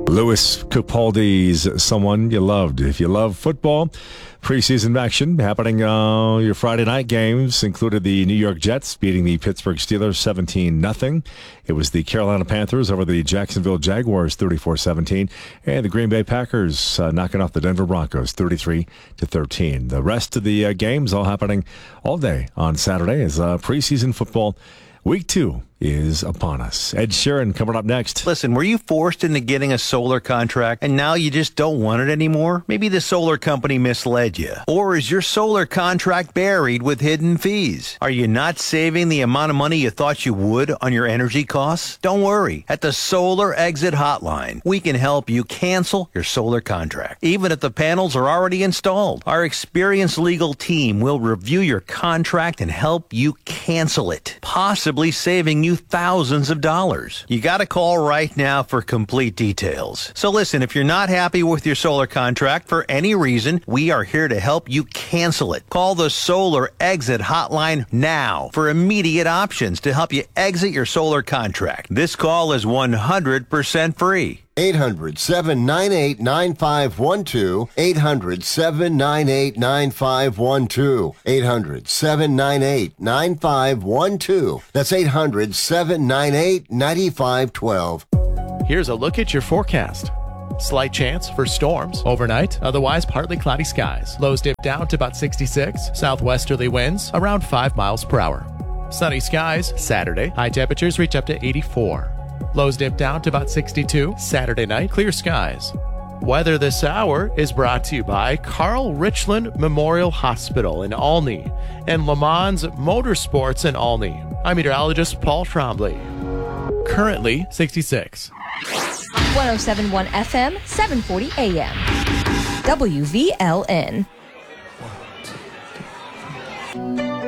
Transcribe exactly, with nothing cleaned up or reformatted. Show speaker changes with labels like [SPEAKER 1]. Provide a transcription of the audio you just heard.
[SPEAKER 1] Louis Capaldi's Someone You Loved. If you love football, preseason action happening uh, your Friday night games included the New York Jets beating the Pittsburgh Steelers seventeen nothing. It was the Carolina Panthers over the Jacksonville Jaguars thirty-four seventeen, and the Green Bay Packers uh, knocking off the Denver Broncos thirty-three to thirteen. The rest of the uh, games all happening all day on Saturday as uh, preseason football week two is upon us. Ed Sheeran coming up next.
[SPEAKER 2] Listen, were you forced into getting a solar contract and now you just don't want it anymore? Maybe the solar company misled you. Or is your solar contract buried with hidden fees? Are you not saving the amount of money you thought you would on your energy costs? Don't worry. At the Solar Exit Hotline, we can help you cancel your solar contract, even if the panels are already installed. Our experienced legal team will review your contract and help you cancel it, possibly saving you thousands of dollars. You got to call right now for complete details. So listen, if you're not happy with your solar contract for any reason, we are here to help you cancel it. Call the Solar Exit Hotline now for immediate options to help you exit your solar contract. This call is one hundred percent free.
[SPEAKER 3] eight hundred, seven nine eight, nine five one two. eight hundred, seven nine eight, nine five one two. eight hundred, seven nine eight, nine five one two. That's eight hundred, seven nine eight, nine five one two.
[SPEAKER 4] Here's a look at your forecast. Slight chance for storms overnight, otherwise partly cloudy skies. Lows dip down to about sixty-six. Southwesterly winds around five miles per hour. Sunny skies Saturday. High temperatures reach up to eighty-four. Lows dip down to about sixty-two. Saturday night, clear skies. Weather this hour is brought to you by Carl Richland Memorial Hospital in Olney and Le Mans Motorsports in Olney. I'm meteorologist Paul Trombley. Currently sixty-six.
[SPEAKER 5] one oh seven point one F M, seven forty A M. W V L N.